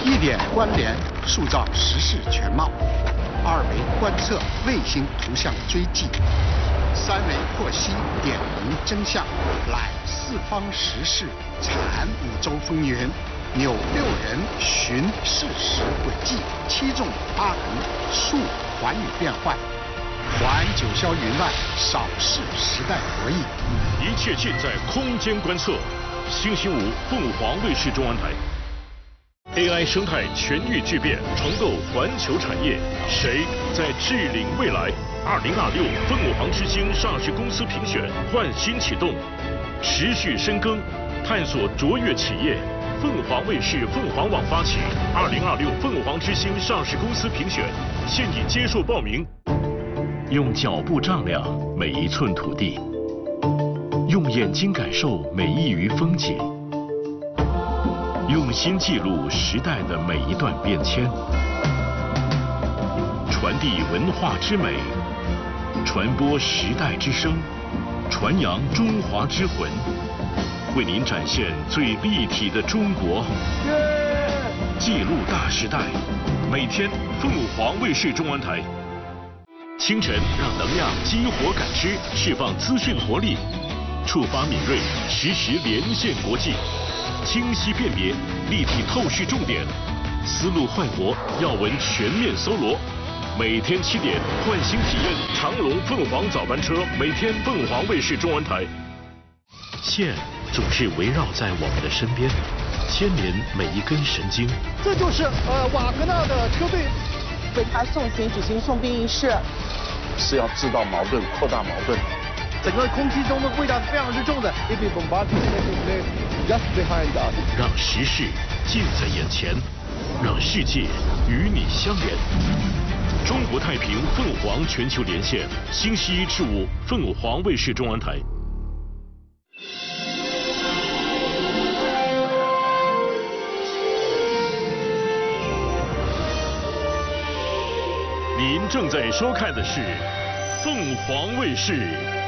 1点关联塑造时事全貌，2维观测卫星图像追迹，3维获悉点明真相，乃4方时事产5洲风云。纽6人寻事实轨迹，7纵8横述寰宇变幻，还九霄云外，扫视时代博弈。 一切尽在空间观测。星期5，凤凰卫视中文台。AI 生态全域巨变，重构环球产业，谁在治领未来？2026凤凰之星上市公司评选焕新启动，持续深耕，探索卓越企业。凤凰卫视凤凰网发起2026凤凰之星上市公司评选，现已接受报名。用脚步丈量每一寸土地，用眼睛感受每一隅风景，用心记录时代的每一段变迁，传递文化之美，传播时代之声，传扬中华之魂，为您展现最立体的中国，记录大时代。每天凤凰卫视中文台。清晨让能量激活感知，释放资讯活力，触发敏锐，实时连线国际，清晰辨别，立体透视重点，思路焕活，要闻全面搜罗。每天7点，焕新体验长龙凤凰早班车，每天凤凰卫视中文台。线总是围绕在我们的身边，牵连每一根神经。 这就是瓦格纳的车队为他送行举行送殡仪式， 是要制造矛盾，扩大矛盾。 整个空气中的味道是非常之重的。If we bombard just behind us， 让时事近在眼前，让世界与你相连。中国太平凤凰全球连线，星期1至5，凤凰卫视中文台。您正在收看的是凤凰卫视。